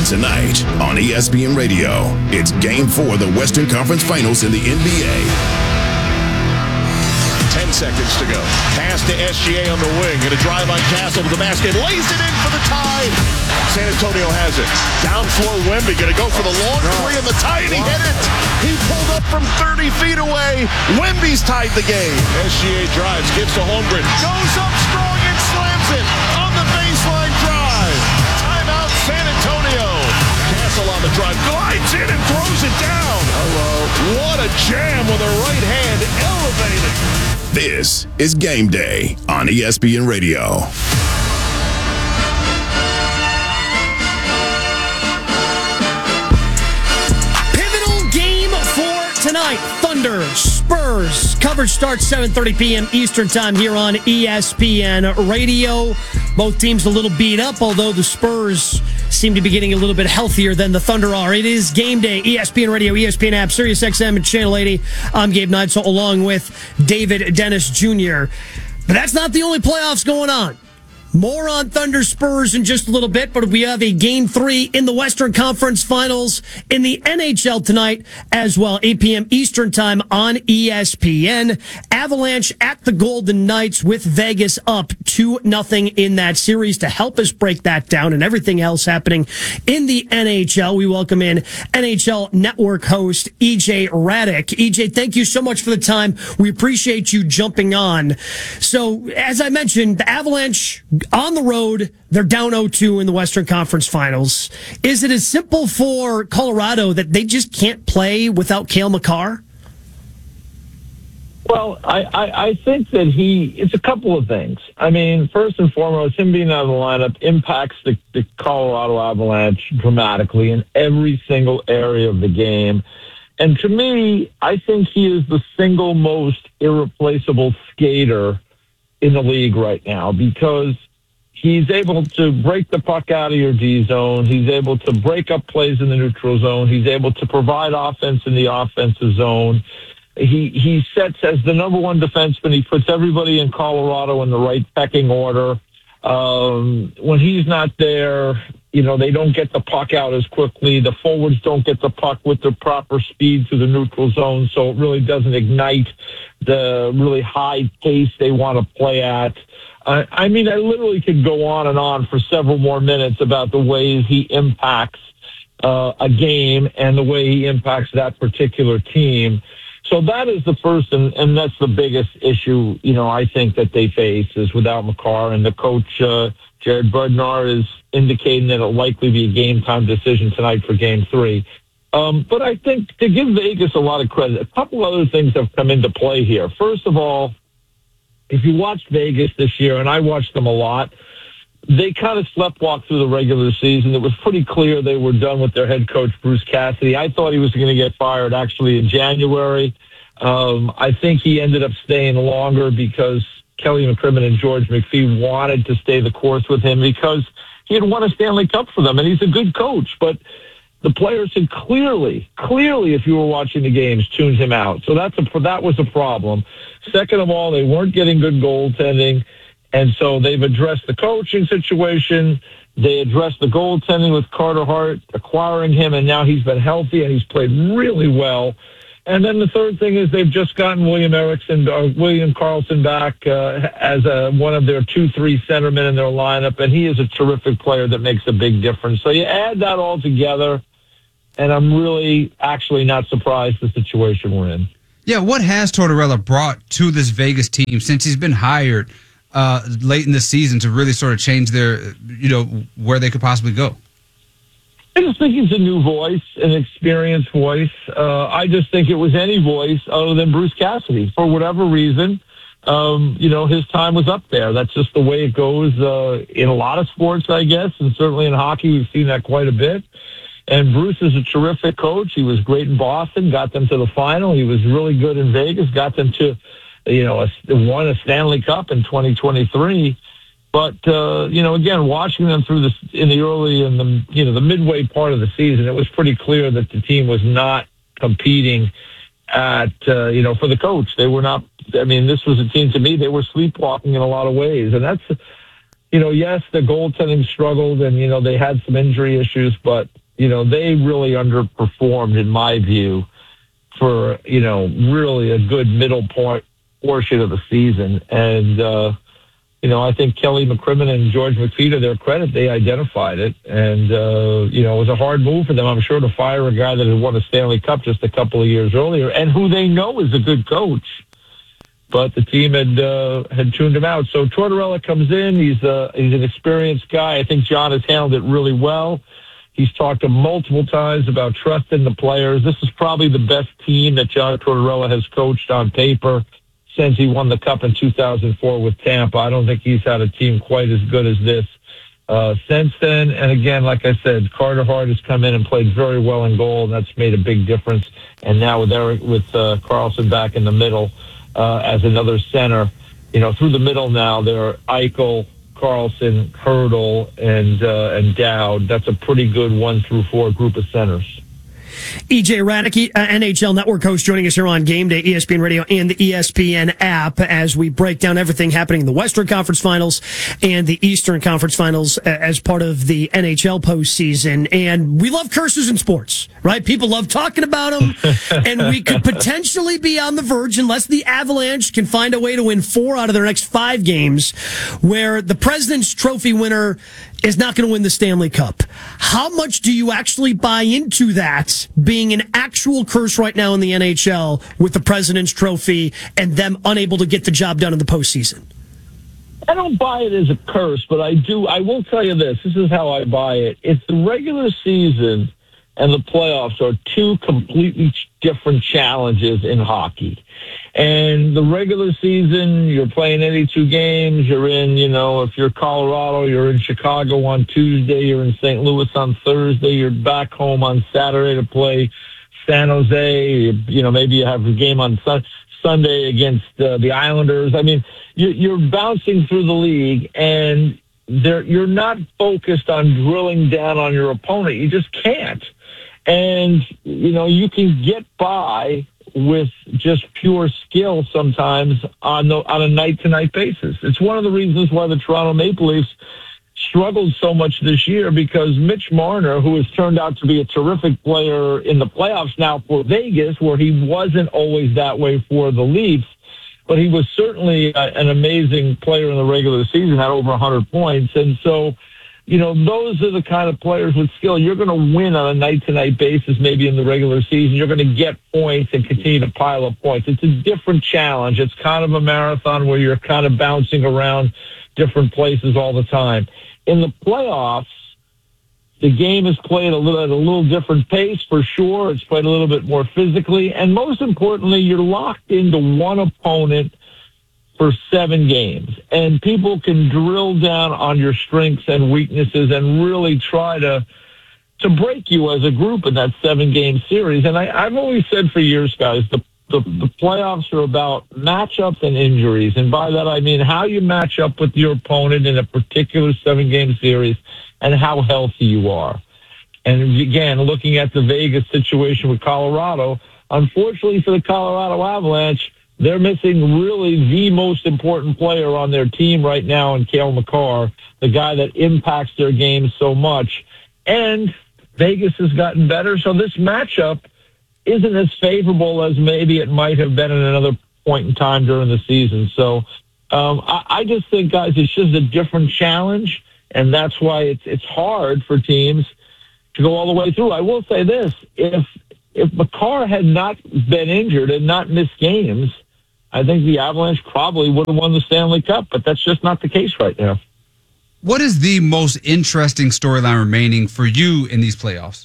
Tonight on ESPN Radio, it's Game 4 of the Western Conference Finals in the NBA. 10 seconds to go. Pass to SGA on the wing. Going to drive on Castle to the basket. Lays it in for the tie. San Antonio has it. Down floor Wemby. Going to go for the long three and the tie, and he hit it. He pulled up from 30 feet away. Wemby's tied the game. SGA drives, gives to Holmgren. Goes up strong and slams it on the baseline drive. Timeout San Antonio. Castle on the drive. Glides in and throws it down. Hello. What a jam with a right hand elevated. This is Game Day on ESPN Radio. Pivotal game for tonight. Thunder, Spurs. Coverage starts 7:30 p.m. Eastern time here on ESPN Radio. Both teams a little beat up, although the Spurs seem to be getting a little bit healthier than the Thunder are. It is Game Day, ESPN Radio, ESPN app, SiriusXM, and Channel 80. I'm Gabe Neitzel along with David Dennis Jr. But that's not the only playoffs going on. More on Thunder Spurs in just a little bit, but we have a Game 3 in the Western Conference Finals in the NHL tonight as well, 8 p.m. Eastern Time on ESPN. Avalanche at the Golden Knights with Vegas up 2-0 in that series. To help us break that down and everything else happening in the NHL, we welcome in NHL Network host EJ Hradek. EJ, thank you so much for the time. We appreciate you jumping on. So, as I mentioned, the Avalanche on the road, they're down 0-2 in the Western Conference Finals. Is it as simple for Colorado that they just can't play without Cale Makar? Well, I think that it's a couple of things. I mean, first and foremost, him being out of the lineup impacts the Colorado Avalanche dramatically in every single area of the game. And to me, I think he is the single most irreplaceable skater in the league right now because he's able to break the puck out of your D zone. He's able to break up plays in the neutral zone. He's able to provide offense in the offensive zone. He sets as the number one defenseman. He puts everybody in Colorado in the right pecking order. When he's not there, they don't get the puck out as quickly. The forwards don't get the puck with the proper speed through the neutral zone, so it really doesn't ignite the really high pace they want to play at. I literally could go on and on for several more minutes about the ways he impacts a game and the way he impacts that particular team. So that is the first, and that's the biggest issue, I think that they face is without Makar. And the coach, Jared Bednar, is indicating that it'll likely be a game-time decision tonight for Game 3. But I think to give Vegas a lot of credit, a couple other things have come into play here. First of all, if you watched Vegas this year, and I watched them a lot, they kind of sleptwalked through the regular season. It was pretty clear they were done with their head coach, Bruce Cassidy. I thought he was going to get fired actually in January. I think he ended up staying longer because Kelly McCrimmon and George McPhee wanted to stay the course with him because he had won a Stanley Cup for them, and he's a good coach. But the players had clearly, if you were watching the games, tuned him out. So that was a problem. Second of all, they weren't getting good goaltending, and so they've addressed the coaching situation. They addressed the goaltending with Carter Hart, acquiring him, and now he's been healthy and he's played really well. And then the third thing is they've just gotten William Karlsson back as one of their 2-3 centermen in their lineup, and he is a terrific player that makes a big difference. So you add that all together, and I'm really actually not surprised the situation we're in. Yeah, what has Tortorella brought to this Vegas team since he's been hired late in the season to really sort of change their, where they could possibly go? I just think he's a new voice, an experienced voice. I just think it was any voice other than Bruce Cassidy. For whatever reason, his time was up there. That's just the way it goes in a lot of sports, I guess, and certainly in hockey we've seen that quite a bit. And Bruce is a terrific coach. He was great in Boston, got them to the final. He was really good in Vegas, got them to, won a Stanley Cup in 2023. But, again, watching them through the midway part of the season, it was pretty clear that the team was not competing for the coach. They were not, this was a team to me, they were sleepwalking in a lot of ways. And that's, yes, the goaltending struggled and, they had some injury issues, but they really underperformed, in my view, for, really a good middle portion of the season. And, I think Kelly McCrimmon and George McPhee, to their credit, they identified it. And, it was a hard move for them, I'm sure, to fire a guy that had won a Stanley Cup just a couple of years earlier and who they know is a good coach. But the team had tuned him out. So Tortorella comes in. He's an experienced guy. I think John has handled it really well. He's talked to multiple times about trusting the players. This is probably the best team that John Tortorella has coached on paper since he won the Cup in 2004 with Tampa. I don't think he's had a team quite as good as this since then. And again, like I said, Carter Hart has come in and played very well in goal, and that's made a big difference. And now with Carlson back in the middle as another center, through the middle now, there are Eichel, Carlson, Hurdle, and Dowd. That's a pretty good 1 through 4 group of centers. EJ Radicke, NHL Network host, joining us here on Game Day, ESPN Radio and the ESPN app, as we break down everything happening in the Western Conference Finals and the Eastern Conference Finals as part of the NHL postseason. And we love curses in sports, right? People love talking about them, and we could potentially be on the verge, unless the Avalanche can find a way to win 4 out of their next 5 games, where the President's Trophy winner is not going to win the Stanley Cup. How much do you actually buy into that being an actual curse right now in the NHL with the President's Trophy and them unable to get the job done in the postseason? I don't buy it as a curse, but I will tell you this. This is how I buy it. If the regular season and the playoffs are 2 completely different challenges in hockey. And the regular season, you're playing 82 games. You're in, if you're Colorado, you're in Chicago on Tuesday. You're in St. Louis on Thursday. You're back home on Saturday to play San Jose. Maybe you have a game on Sunday against the Islanders. I mean, you're bouncing through the league, and you're not focused on drilling down on your opponent. You just can't. And, you can get by with just pure skill sometimes on a night-to-night basis. It's one of the reasons why the Toronto Maple Leafs struggled so much this year, because Mitch Marner, who has turned out to be a terrific player in the playoffs now for Vegas, where he wasn't always that way for the Leafs, but he was certainly an amazing player in the regular season, had over 100 points. And so, those are the kind of players with skill. You're going to win on a night-to-night basis, maybe in the regular season. You're going to get points and continue to pile up points. It's a different challenge. It's kind of a marathon where you're kind of bouncing around different places all the time. In the playoffs, the game is played at a little different pace, for sure. It's played a little bit more physically. And most importantly, you're locked into one opponent for 7 games. And people can drill down on your strengths and weaknesses and really try to break you as a group in that 7-game series. And I've always said for years, guys, the playoffs are about matchups and injuries. And by that, I mean how you match up with your opponent in a particular 7-game series and how healthy you are. And again, looking at the Vegas situation with Colorado, unfortunately for the Colorado Avalanche, they're missing really the most important player on their team right now in Cale Makar, the guy that impacts their game so much. And Vegas has gotten better, so this matchup isn't as favorable as maybe it might have been at another point in time during the season. So I just think, guys, it's just a different challenge, and that's why it's hard for teams to go all the way through. I will say this. If Makar had not been injured and not missed games, I think the Avalanche probably would have won the Stanley Cup, but that's just not the case right now. What is the most interesting storyline remaining for you in these playoffs?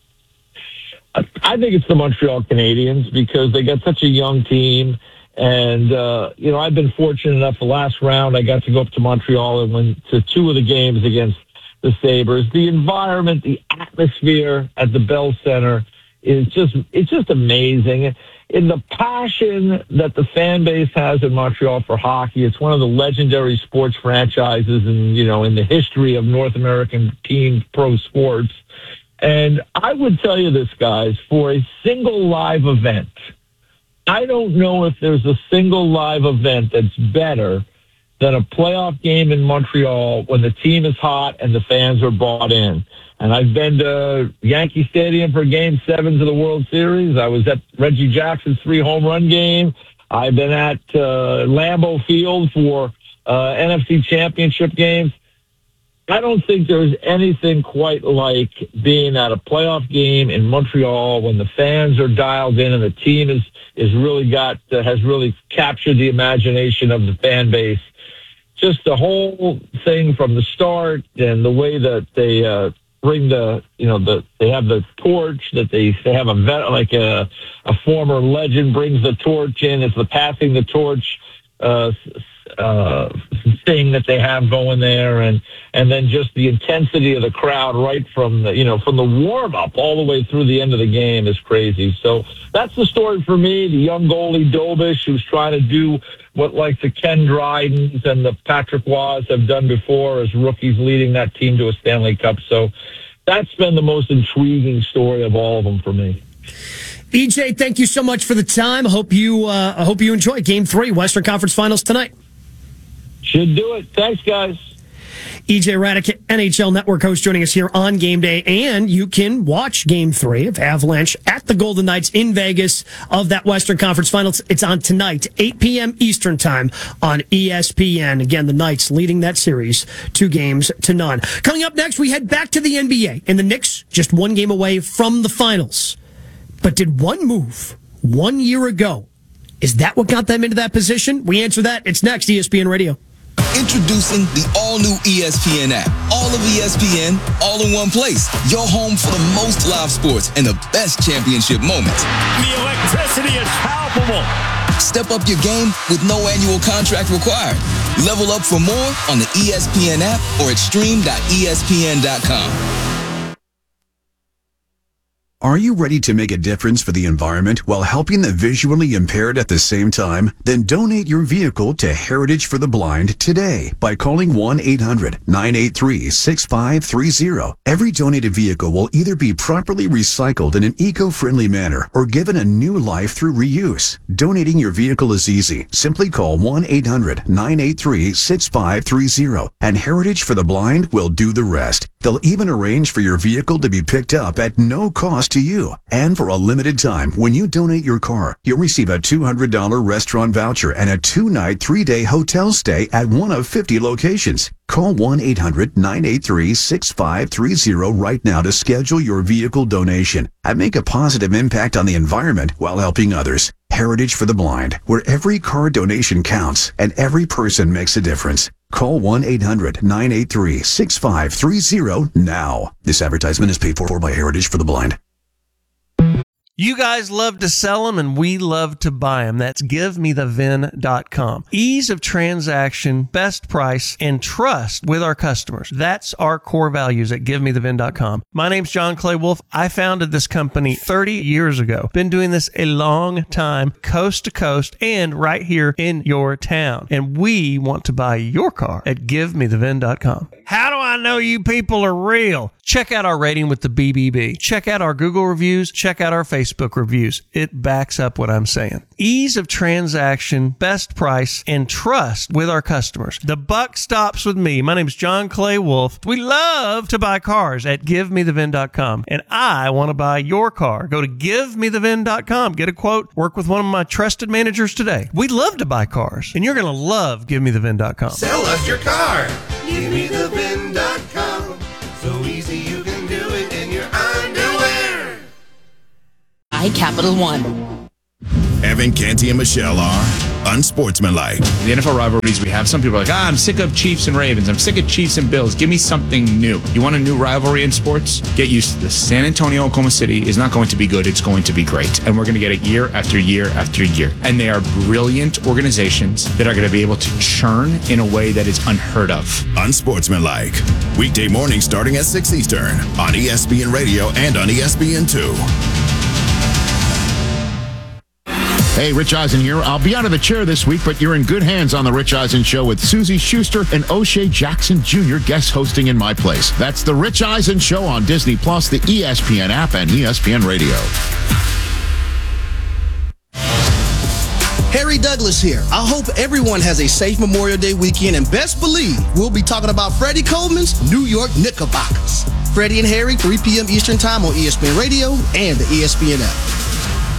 I think it's the Montreal Canadiens, because they got such a young team. And, I've been fortunate enough the last round, I got to go up to Montreal and went to 2 of the games against the Sabres. The environment, the atmosphere at the Bell Center it's just amazing. In the passion that the fan base has in Montreal for hockey, it's one of the legendary sports franchises in the history of North American team pro sports. And I would tell you this, guys, for a single live event, I don't know if there's a single live event that's better than a playoff game in Montreal when the team is hot and the fans are bought in. And I've been to Yankee Stadium for Game 7s of the World Series. I was at Reggie Jackson's 3-home run game. I've been at Lambeau Field for NFC Championship games. I don't think there's anything quite like being at a playoff game in Montreal when the fans are dialed in and the team has really captured the imagination of the fan base. Just the whole thing from the start and the way that they bring they have the torch, that they have a vet, like a former legend brings the torch in. It's the passing the torch thing that they have going there, and then just the intensity of the crowd right from the warm up all the way through the end of the game is crazy. So that's the story for me. The young goalie Dobish, who's trying to do what like the Ken Drydens and the Patrick Waghs have done before as rookies, leading that team to a Stanley Cup. So that's been the most intriguing story of all of them for me. EJ, thank you so much for the time. I hope you enjoy Game 3, Western Conference Finals tonight. Should do it. Thanks, guys. EJ Radic, NHL Network host, joining us here on Game Day. And you can watch Game 3 of Avalanche at the Golden Knights in Vegas of that Western Conference Finals. It's on tonight, 8 p.m. Eastern Time on ESPN. Again, the Knights leading that series 2-0. Coming up next, we head back to the NBA. And the Knicks just one game away from the finals. But did one move 1 year ago, is that what got them into that position? We answer that. It's next, ESPN Radio. Introducing the all-new ESPN app. All of ESPN, all in one place. Your home for the most live sports and the best championship moments. The electricity is palpable. Step up your game with no annual contract required. Level up for more on the ESPN app or at stream.espn.com. Are you ready to make a difference for the environment while helping the visually impaired at the same time? Then donate your vehicle to Heritage for the Blind today by calling 1-800-983-6530. Every donated vehicle will either be properly recycled in an eco-friendly manner or given a new life through reuse. Donating your vehicle is easy. Simply call 1-800-983-6530 and Heritage for the Blind will do the rest. They'll even arrange for your vehicle to be picked up at no cost to you. And for a limited time, when you donate your car, you'll receive a $200 restaurant voucher and a 2-night, 3-day hotel stay at one of 50 locations. Call 1-800-983-6530 right now to schedule your vehicle donation and make a positive impact on the environment while helping others. Heritage for the Blind, where every car donation counts and every person makes a difference. Call 1-800-983-6530 now. This advertisement is paid for by Heritage for the Blind. You guys love to sell them and we love to buy them. That's GiveMeTheVin.com. Ease of transaction, best price, and trust with our customers. That's our core values at GiveMeTheVin.com. My name's John Clay Wolf. I founded this company 30 years ago. Been doing this a long time, coast to coast, and right here in your town. And we want to buy your car at GiveMeTheVin.com. How do I know you people are real? Check out our rating with the BBB. Check out our Google reviews. Check out our Facebook reviews. It backs up what I'm saying. Ease of transaction, best price, and trust with our customers. The buck stops with me. My name is John Clay Wolf. We love to buy cars at GiveMeTheVin.com, and I want to buy your car. Go to GiveMeTheVin.com. Get a quote. Work with one of my trusted managers today. We love to buy cars, and you're going to love GiveMeTheVin.com. Sell us your car. GiveMeTheVin.com. So easy you can do it in your underwear. Capital One. Evan, Canty, and Michelle are unsportsmanlike. The NFL rivalries we have, some people are like, I'm sick of Chiefs and Ravens. I'm sick of Chiefs and Bills. Give me something new. You want a new rivalry in sports? Get used to this. San Antonio, Oklahoma City is not going to be good. It's going to be great. And we're going to get it year after year after year. And they are brilliant organizations that are going to be able to churn in a way that is unheard of. Unsportsmanlike. Weekday morning starting at 6 Eastern on ESPN Radio and on ESPN2. Hey, Rich Eisen here. I'll be out of the chair this week, but you're in good hands on The Rich Eisen Show with Susie Schuster and O'Shea Jackson Jr. guest hosting in my place. That's The Rich Eisen Show on Disney+, the ESPN app, and ESPN Radio. Harry Douglas here. I hope everyone has a safe Memorial Day weekend, and best believe we'll be talking about Freddie Coleman's New York Knickerbockers. Freddie and Harry, 3 p.m. Eastern Time on ESPN Radio and the ESPN app.